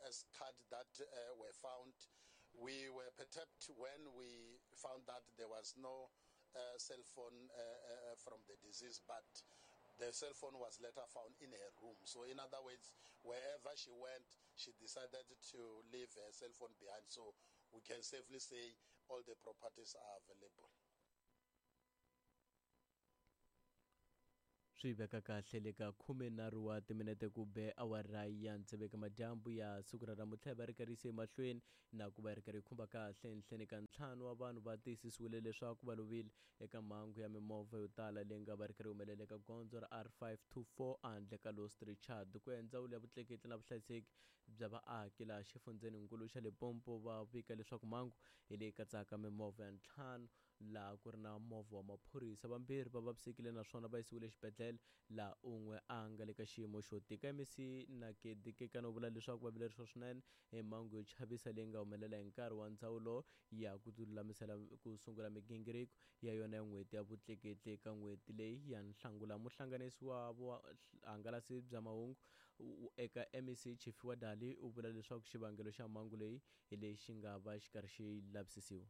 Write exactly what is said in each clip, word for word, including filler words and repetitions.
S card that uh, were found. We were perturbed when we found that there was no uh, cell phone uh, uh, from the deceased, but the cell phone was later found in her room. So in other words, wherever she went, she decided to leave her cell phone behind. So we can safely say all the properties are available. swi veka kahle le ka khumenharhu wa timinete ku be awara ya ntseveka madyambu ya siku ra namuntlha va ri karhi se mahlweni na ku va ri karhi khumba kahle henhleni ka ntlhanu wa vanhu va tiyisisiwile leswaku va lovile eka mhangu ya mimovha yo tala leyi nga va ri karhi humelela eka gondzo ra R five two four handle ka Lost Richard ku ya ndzawulo ya vutleketli na vuhlayiseki bya vaaki laha xifundzeninkulu xa Limpopo va vika leswaku mhangu hi leyi katsaka mimovha ya ntlhanu laha ku ri na movha wa maphorisa vambirhi va vavisekile naswona va yisiwile exibedhlele laha un'we a nga le ka xiyimo xo tika M C na kedikeka no vula leswaku va vilerisiwa swinene hi mhangu yo chavisa leyi nga humelela hi nkarhi wa ndzawulo ya ku lulamisela ku sungula migingiriko ya yona ya n'hweti ya vutleketli eka n'hweti leyi ya Nhlangula. Muhlanganisi wa vuhangalasi bya mahungu eka M C Chief wa Dali u vula leswaku xivangelo xa mhangu leyi hi lexi nga va xi karhi xi lavisisiwa.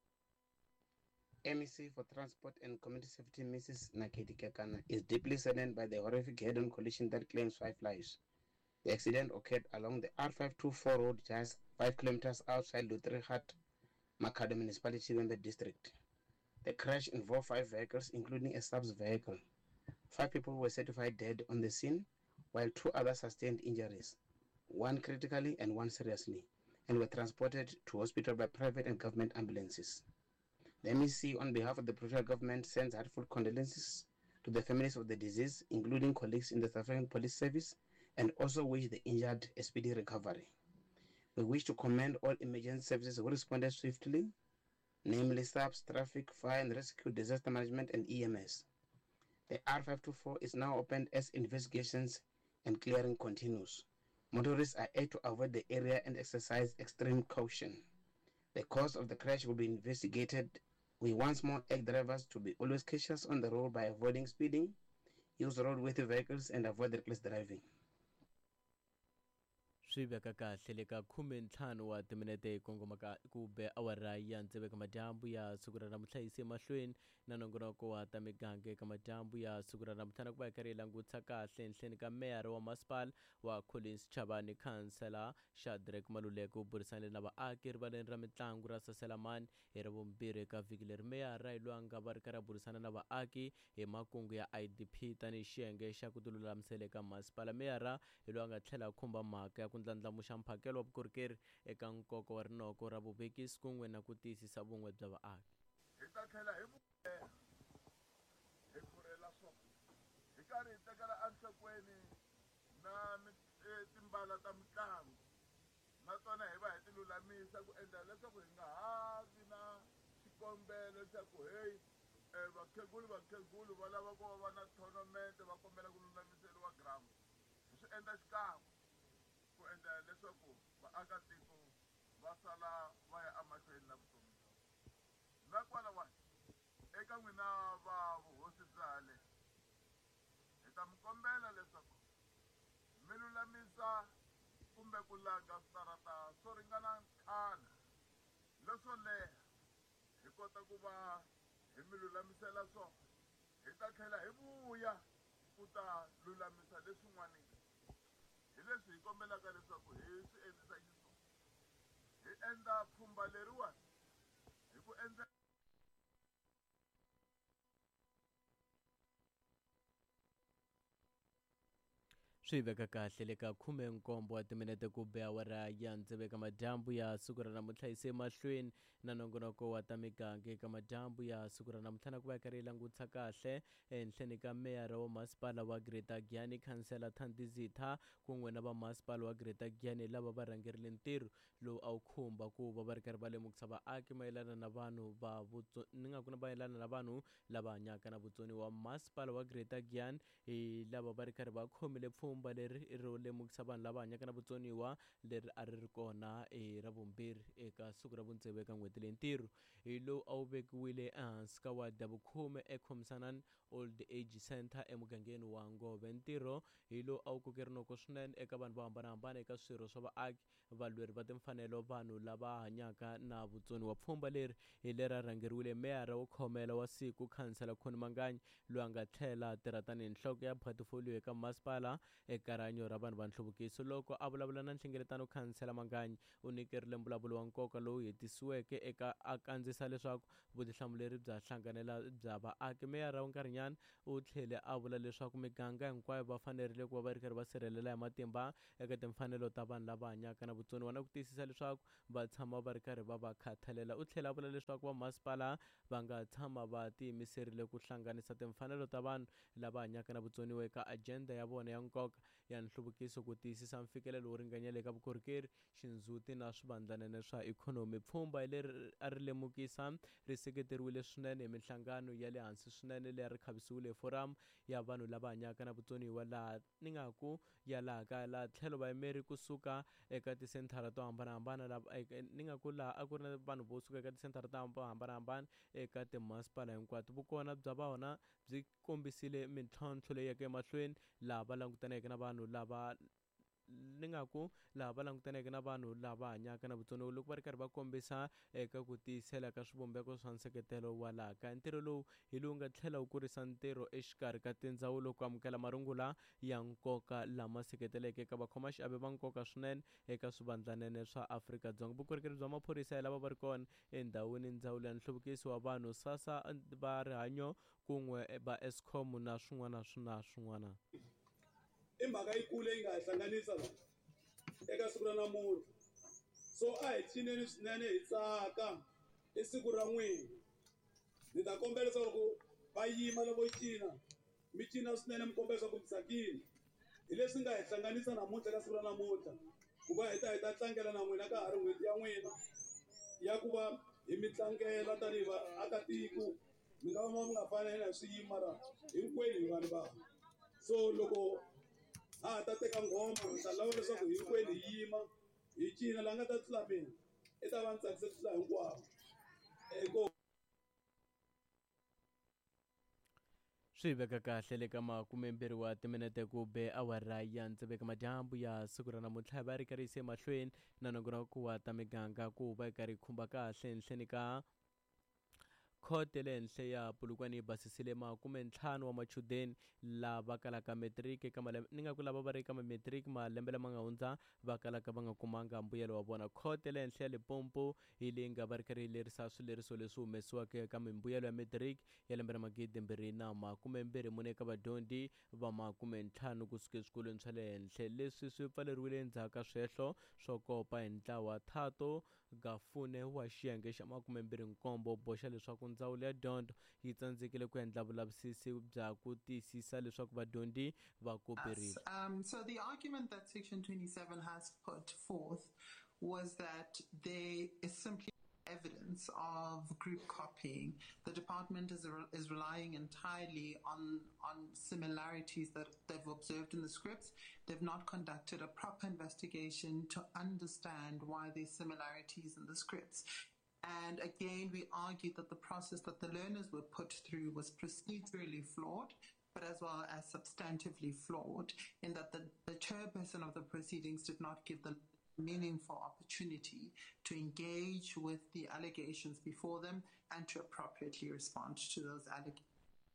M E C for Transport and Community Safety, Missus Nakedi Kekana, is deeply saddened by the horrific head-on collision that claims five lives. The accident occurred along the R five two four road just five kilometers outside Lutrihat, Makhado municipality in the district. The crash involved five vehicles, including a subs vehicle. Five people were certified dead on the scene, while two others sustained injuries, one critically and one seriously, and were transported to hospital by private and government ambulances. The M E C, on behalf of the Pretoria government, sends heartfelt condolences to the families of the deceased, including colleagues in the South African Police Service, and also wish the injured a speedy recovery. We wish to commend all emergency services who responded swiftly, namely S A P S, Traffic, Fire and Rescue, Disaster Management, and E M S. The R five two four is now opened as investigations and clearing continues. Motorists are urged to avoid the area and exercise extreme caution. The cause of the crash will be investigated. We once more urge drivers to be always cautious on the road by avoiding speeding, use roadworthy vehicles, and avoid reckless driving. swi veka kahle le ka khume ntlhanu wa timinete hi kongoma ku be awara ya ntseveka madyambu ya siku ra namuntlha hi se mahlweni na nongonoko wa ta miganga eka madyambu ya siku ra namuntlha na ku va hi karhi hi langutisa kahle henhleni ka meyara wa masipala wa Collins Chabane, khansela Shadrack Maluleke u burisanile na vaaki rivaleni ra mitlangu ra Saselamani hi ra vumbirhi eka vhiki leri. Meyara hi loyi a nga va ri karhi a burisana na vaaki hi makungu ya I D P tanihi xiyenge xa ku tilulamisela eka masipala. Meyara hi loyi a nga tlhela a khumba mhaka ya ku ndlandlamuxa mphakelo wa vukorhokeri eka nkoka wa rinoko ra vuvekisi kun'we na ku tiyisisa vun'we bya vaaki. Hi ta tlhela hi hi pfurela swona hi karhi hi tekela enhlokweni na timbala ta mitlangu na tona hi va hi tilulamisa ku endla leswaku hi nga ha vi na xikombelo xa ku heyi vakhegulu vakhegulu va lava ku va va na tournament va kombela ku lulamiseriwa ground. Hi swi endla xikan'we ku endla leswaku vaakatiko va sala va ya emahlweni na vutomi bya vona. Na kwalawani eka n'wina va vuhosi bya le hi ta mi kombela leswaku mi lulamisa kumbe ku langa switarata swo ringana ntlhanu leswo leha hi kota ku va hi mi lulamisela swona. Hi ta tlhela hi vuya ku ta lulamisa leswin'wana. Hi leswi hi kombelaka leswaku hi swi endlisa xiswona hi endla pfhumba leriwani hi ku endla swi veka kahle le ka khume nkombo wa timinete ku be awara ya ntseveka madyambu ya siku ra namuntlha hi se mahlweni na nongonoko wa ta miganga eka madyambu ya siku ra namuntlha na ku va hi karhi hi langutisa kahle ehenhleni ka meyara wa masipala wa Greater Giyani, khansela Thandi Zitha kun'we na va masipala wa Greater Giyani lava va rhangerile ntirho lowu a wu khumba ku va va ri karhi va lemukisa vaaki mayelana na vanhu va ni nga ku na mayelana na vanhu lava hanyaka na vutsoniwa. Masipala wa Greater Giyani hi lava va ri karhi va khomile pfhumba pfhumba leri ro lemukisa vanhu lava hanyaka na vutsoniwa leri a ri ri kona e ra vumbirhi eka siku ra vutsevu eka n'hweti leyi ntirho hi lowu a wu vekiwile ehansi ka wadi ya vukhume ekhomsanan old age center emugangeni wa ngove. Ntirho hi lowu a wu koke rinoko swinene eka vanhu vo hambanahambana eka swirho swa vaaki valweri va timfanelo vanhu lava hanyaka na vutsoniwa. Pfhumba leri hi leri rhangeriwile meyara wo khomela wa siku khansela Khune Manganyi loyi a nga tlhela tirha tanihi nhloko ya portfolio eka masipala eka rihanyo ra vanhu va nhluvukiso. Loko a vulavula na nhlengeletano khansela Manganyi u nyikerile mbulavulo wa nkoka lowu hetisiweke eka a kandziyisa leswaku vutihlamuleri bya hlanganela bya vaaki. Meyara wa nkarhinyana u tlhele a vula leswaku miganga hinkwayo va fanerile ku va va ri karhi va sirhelela hi matimba eka timfanelo ta vanhu lava hanyaka na vutsoniwa na ku tiyisisa leswaku va tshama va ri karhi va va khathalela. U tlhela a vula leswaku vamasipala va nga tshama va tiyimiserile ku hlanganisa timfanelo ta vanhu lava hanyaka na vutsoniwa eka ajenda ya vona ya nkoka ya nhluvukiso ku tiyisisa mfikelelo wo ringanyela eka vukorhokeri xindzhuti na swivandlanene swa ikhonomi. Pfhumba hi leri a ri lemukisa ri seketeriwile swinene hi minhlangano ya le hansi swinene leyi ri khavisiwile hi foramu ya vanhu lava hanyaka na vutsoniwa laha ni nga ku ya laha kaya laha tlhelo vayimeri kusuka eka tisenthara to hambanahambana lava ni nga ku laha a ku ri na vanhu vo suka eka tisenthara to hambanahambana eka timasipala hinkwato. Vukona bya vona byi kombisile mintlhontlho leyi yaka emahlweni laha va langutaneke na vanhu lava ni nga ku laha va langutaneke na vanhu lava hanyaka na vutsoniwa loko va ri karhi va kombisa eka ku tiyisela ka swivumbeko swa nseketelo wa laha kaya. Ntirho lowu hi lowu nga tlhela wu kurisa ntirho exikarhi ka tindzawulo ku amukela marungula ya nkoka lama seketeleke eka vakhomaxiave va nkoka swinene eka swivandlanene swa Afrika-Dzonga. Vukorhokeri bya maphorisa hi lava va ri kona endhawini ndzawulo ya nhluvukiso wa vanhu sasa va rihanyo kun'we va Eskom na swin'wana na swin'wana. I mhaka yikulu leyi nga hi hlanganisa la eka siku ra namuntlha so a hi cineni swinene hi tsaka i siku ra n'wina. Ni ta kombela leswaku va yima lavo cina mi cina swinene mi kombela leswaku mi tsakile hi leswi nga hi hlanganisa namuntlha eka siku ra namuntlha ku va hi ta hi ta tlangela na n'wina ka ha ri n'hweti ya n'wina ya ku va hi mi tlangela tanihi vaakatiko. Mi nga va mi nga fanele na swiyimo mara hinkwenu hi vanhu vanhu so loko a ha ta teka nghoma hi ta lava leswaku hinkwenu hi yima hi cina laha nga ta tlula mina i ta va ni tsakise ku tlula hinkwavo. Swi veka kahle le ka makumembirhi wa timinete ku be awara ya ntseveka madyambu ya siku ra namuntlha hi va ri karhi hi se mahlweni na nongonoko wa ta miganga ku va hi karhi hi khumba kahle henhleni ka khote le henhla ya Polokwane yi basisile makume ntlhanu wa machudeni lava kalaka metiriki eka malembe ni nga ku lava va ri eka mametiriki malembe lama nga hundza va kalaka va nga kumanga mbuyelo wa vona. Khote le henhla ya Limpopo hi leyi nga va ri karhi hi lerisa swileriso leswi humesiwaka eka mimbuyelo ya metiriki ya lembe ra magidi mbirhi na makume mbirhi mune eka vadyondzi va makume ntlhanu kusuka eswikolweni swa le henhla. Leswi swi pfaleriwile endzhaku ka swihehlo swo kopa hi ntlawa Thato Gafune wa xiyenge xa makume mbirhi nkombo boxa leswaku ndzawulo ya dyondzo yi tsandzekile ku endla vulavisisi bya ku tiyisisa leswaku vadyondzi va koperile. Um, so the argument that Section twenty-seven has put forth was that there is simply evidence of group copying. The department is, is relying entirely on, on similarities that they've observed in the scripts. They've not conducted a proper investigation to understand why there's similarities in the scripts. And again, we argued that the process that the learners were put through was procedurally flawed, but as well as substantively flawed, in that the, the chairperson of the proceedings did not give the meaningful opportunity to engage with the allegations before them and to appropriately respond to those allegations.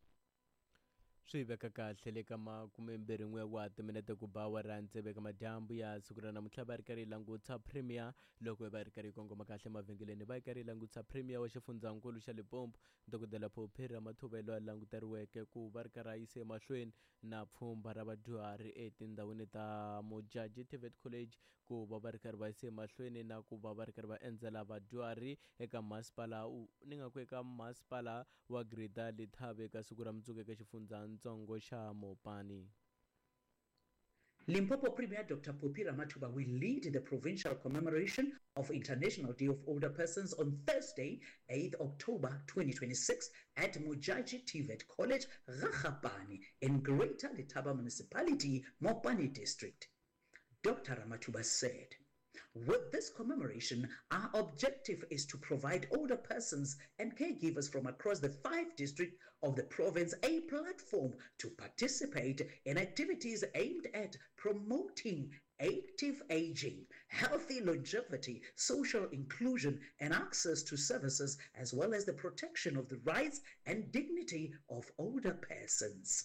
Swi veka kahle le ka makume mbirhi n'we wa timinete ku ba awara ntseve ka madyambu ya siku ra namuntlha va ri karhi hi langutisa premier loko va ri karhi hi kongoma kahle mavhengeleni va ri karhi hi langutisa premier wa xifundzankulu xa Limpopo dokodela Phophi Ramathuba loyi a languteriweke ku va ri karhi a yisa emahlweni na pfhumba ra vadyuhari etindhawini ta Mojaji TVET College ku va va ri karhi va yisa emahlweni na ku va va ri karhi va endzela vadyuhari eka masipala ni nga ku eka masipala wa Grida Lethabe eka siku ra mundzuku eka xifundzantsongo xa Mopani. Limpopo Premier Doctor Phuphi Ramathuba will lead the provincial commemoration of International Day of Older Persons on Thursday, eighth October twenty twenty-six at Mojaji T V E T College, Rakgapane in Greater Letaba Municipality, Mopani District. Doctor Ramathuba said, with this commemoration, our objective is to provide older persons and caregivers from across the five districts of the province a platform to participate in activities aimed at promoting active aging, healthy longevity, social inclusion, and access to services, as well as the protection of the rights and dignity of older persons.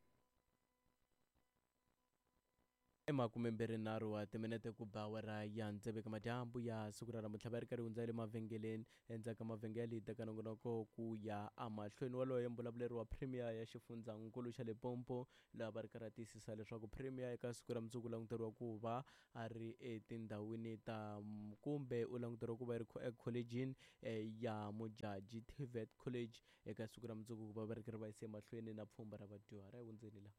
emakumembere naro wa timinete ku ba wara ya ntseve ka madyambu ya siku ra mutlhava ri karhi hundza le mavhengeleni endzhaku ka mavhengele teka nongonoko ku ya amahlweni waloyo mbulavuleri wa premier ya xifundzankulu xa Limpopo lava ri karhi tiyisisa leswaku premier eka siku ra mundzuku languteriwa ku va a ri etindhawini ta kumbe u languteriwa ku va ri ekholejini ya Mojaji T V E T College eka siku ra mundzuku ku va va ri karhi va yisa emahlweni na pfhumba ra vadyuhari ehundzeni la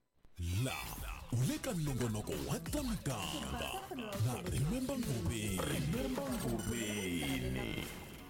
la uleka nongonoko wa tamtamba na remember Ngobeni remember Ngobeni.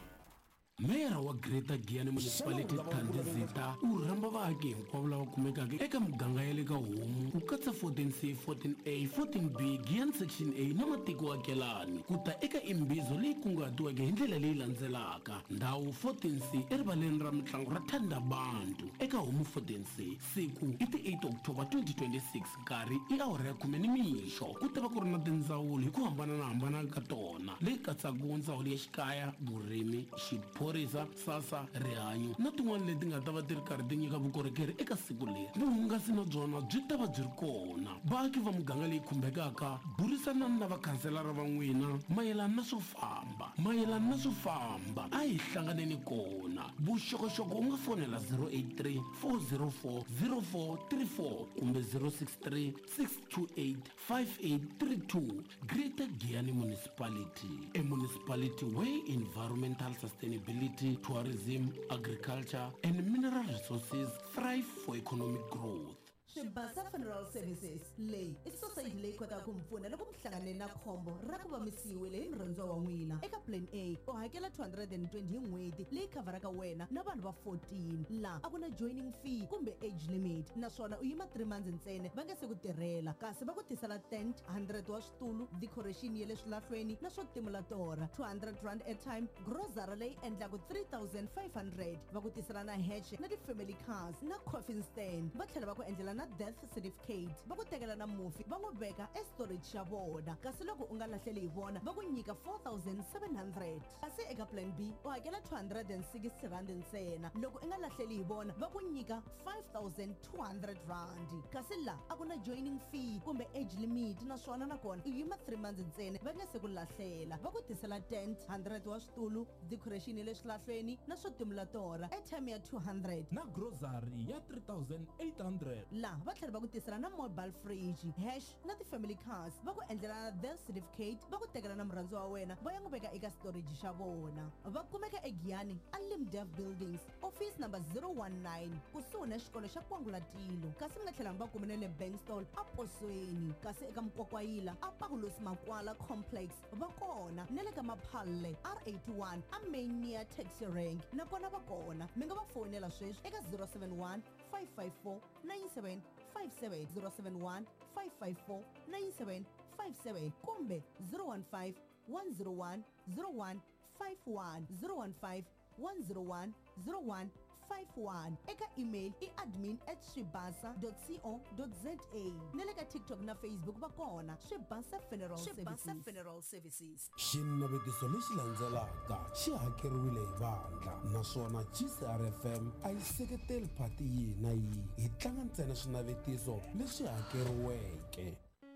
Mera wa Greater Giyani Municipality Thandi Zita u rhamba vaaki hinkwavo lava kumekaka eka muganga ya le ka Homu ku katsa fourteen C, fourteen A, fourteen B, Giyani Section A na matiko akelani ku ta eka imbizo leyi kunguhatiweke hi ndlela leyi landzelaka. Ndhawu fourteen C erivaleni ra mitlangu ra Thandabantu eka Homu fourteen C, siku i ti eight October twenty twenty-six, nkarhi i awara ya khume nimixo. Ku ta va ku ri na tindzawulo hi ku hambanahambana ka tona leyi katsaka ndzawulo ya xikaya, vurimi, xiphorisa, sasa, rihanyo na tin'wana leti nga ta va ti ri karhi ti nyika vukorhokeri eka siku leri. Vuhungasi na byona byi ta va byi ri kona. Vaaki va muganga leyi khumbekaka burisanani na vakhanselara va n'wina mayelana na swo famba mayelana na swo famba a hi hlanganeni kona. Vuxokoxoko u nga fonela zero eight three, four zero four, zero four three four kumbe zero six three, six two eight, five eight three two. Greater Giyani Municipality, a municipality where environmental sustainability, tourism, agriculture, and mineral resources thrive for economic growth. Shibasa Funeral Services leyi i society leyi kotaka ku mpfuna loko mi hlangane na khombo ra ku va mi siyiwile hi murhandziwa wa n'wina. Eka plan A u hakela two hundred twenty hi n'hweti leyi khavaraka wena na vanhu va fourteen, laha a ku na joining fee kumbe age limit, naswona u yima three months ntsena va nga se ku tirhela, kasi va ku tisela tent, one hundred wa switulu, decoration ya le swilahlweni na swo timula tora, two hundred rand airtime, grocery leyi endlaku three thousand five hundred, va ku tisela na hatch na ti-family cars na coffin stand, va tlhela va ku endlela na death certificate, va ku tekela na mufi va n'wi veka estorage xa vona, kasi loko u nga lahleli hi vona va ku nyika four thousand seven hundred. Kasi eka plan B u hakela two hundred sixty rand ntsena, loko u nga lahleli hi vona va ku nyika five thousand two hundred rand. Kasi la a ku na joining fee kumbe age limit, naswona nakona u yima three months ntsena va nga se ku lahlela, va ku tisela tent, one hundred wa switulu, decoration ya le swilahlweni na swo timula tora, airtime ya two hundred na grocery ya three thousand eight hundred. La va tlhela va ku tisela na mobile fridge, hash na ti-family cars, va ku endlela na death certificate, va ku tekela na murhandziwa wa wena va ya n'wi veka eka storage xa vona. Va kumeka eGiyani Alimdev Buildings, office number zero one nine, kusuhi na xikolo xa Kwangulatilo. Kasi mi nga tlhela mi va kumene le Bankstall a Posweni, kasi eka Mkwakwayila a Paulus Makwala Complex va kona, na le ka Maphalle R eighty-one a main near taxi rank nakona va kona. Mi nga va fonela sweswi eka zero seven one, five five four, nine seven five seven, zero seven one, five five four, nine seven five seven kumbe zero one five, one zero one, zero one five one, zero one five, one zero one, zero one five one. Eka email i admin at shibasa dot co dot za. Nele ka TikTok na Facebook va kona Shibasa Funeral Services. Funeral Services. Xinavetiso lexi landzelaka xi hakeriwile hi vandla, naswona G C R F M a yi seketeli phati yihi na yihi, hi tlanga ntsena swinavetiso leswi hakeriweke.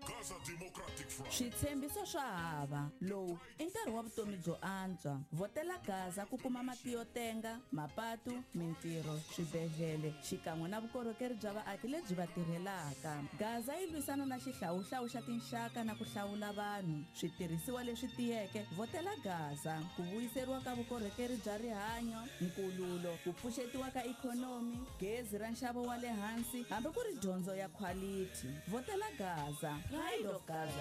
Gaza Democratic Front. Switshembiso swa hava lowu i nkarhi wa vutomi byo antswa. Votela Gaza ku kuma mati yo tenga, mapatu, mintirho, swibedhlele xikan'we na vukorhokeri bya vaaki lebyi va tirhelaka. Gaza yi lwisana na xihlawuhlawu xa tinxaka na ku hlawula vanhu. Switirhisiwa leswi tiyeke, votela Gaza. Ku vuyiseriwa ka vukorhokeri bya rihanyo, nkululo, ku pfuxetiwa ka ikhonomi, gezi ra nxavo wa le hansi, hambi ku ri dyondzo ya quality. Votela Gaza. Pride of Gaza.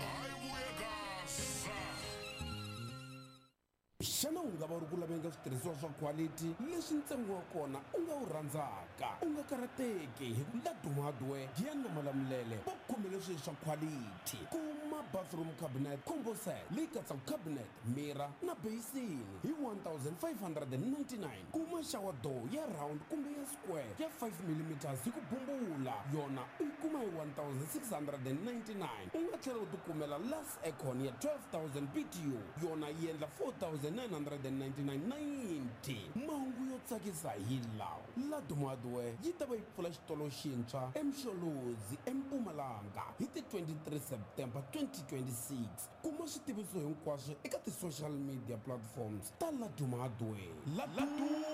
Xana u nga va ri ku laveka switirhisiwa swa quality leswi ntsengo wa kona u nga wu rhandzaka, u nga karhateki hi ku Laduma Hardware ya na malamulele va khome leswi swa quality. Kuma bathroom cabinet combo set leyi katsaka cabinet, mirror na basin hi one thousand five hundred ninety-nine. Kuma shower door ya round kumbe ya square ya five millimeters hi ku bumbula, yona u yi kuma hi one thousand six hundred ninety-nine. U nga tlhela u tikumela Lux Aircon ya twelve thousand B T U, yona yi endla four thousand nine hundred ninety-nine ninety. Mahungu yo tsakisa hi lawa. Laduma Hardware yi ta va yi pfula xitolo xintshwa eMsholozi eMpumalanga hi ti twenty-three September twenty twenty-six. Kuma switiviso hinkwaswo eka ti-social media platforms ta Laduma Hardware. Laduma,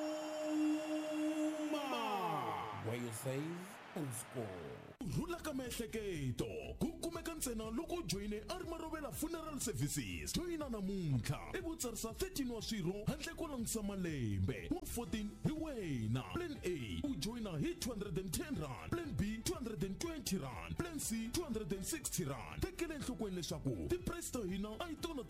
where you save and score. Rhula ka miehleketo ku kumeka ntsena loko u joyine Arimarovela Funeral Services. Joyina namuntlha i vutsarisa thirteen wa swirho handle ko langisa malembe. Wa fourteen hi wena. Plan A u joyina hi two hundred ten rand, Plan B two hundred twenty rand, Plan C two hundred sixty rand. Tekele enhlokweni leswaku ti-price ta hina a yi tona ta